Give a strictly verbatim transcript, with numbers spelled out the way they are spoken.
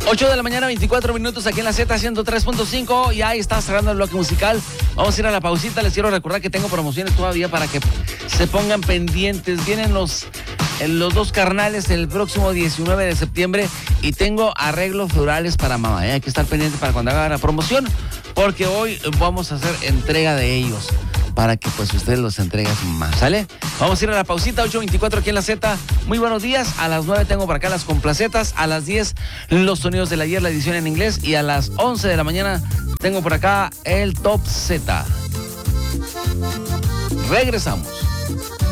ocho de la mañana, veinticuatro minutos aquí en la Z ciento tres punto cinco. Y ahí está cerrando el bloque musical. Vamos a ir a la pausita. Les quiero recordar que tengo promociones todavía para que se pongan pendientes. Vienen los, los dos carnales el próximo diecinueve de septiembre y tengo arreglos florales para mamá. ¿eh? Hay que estar pendiente para cuando haga la promoción, porque hoy vamos a hacer entrega de ellos para que pues ustedes los entreguen más, ¿sale? Vamos a ir a la pausita, ocho veinticuatro aquí en la Z. Muy buenos días. A las nueve tengo por acá las complacetas. A las diez los sonidos del ayer, la edición en inglés. Y a las once de la mañana tengo por acá el Top Z. Regresamos.